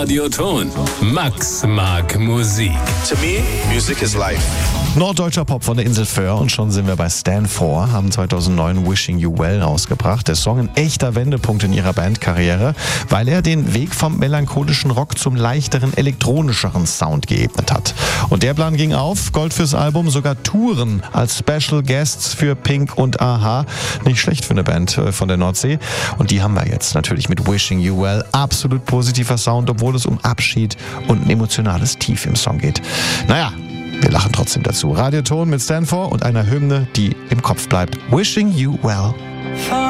Radioton. Max mag Musik. To me, music is life. Norddeutscher Pop von der Insel Föhr und schon sind wir bei Stan 4, haben 2009 Wishing You Well rausgebracht. Der Song ein echter Wendepunkt in ihrer Bandkarriere, weil er den Weg vom melancholischen Rock zum leichteren, elektronischeren Sound geebnet hat. Und der Plan ging auf, Gold fürs Album, sogar Touren als Special Guests für Pink und a-ha. Nicht schlecht für eine Band von der Nordsee. Und die haben wir jetzt natürlich mit Wishing You Well. Absolut positiver Sound, obwohl es um Abschied und ein emotionales Tief im Song geht. Naja, wir lachen trotzdem dazu. Radioton mit Stan 4 und einer Hymne, die im Kopf bleibt. Wishing You Well.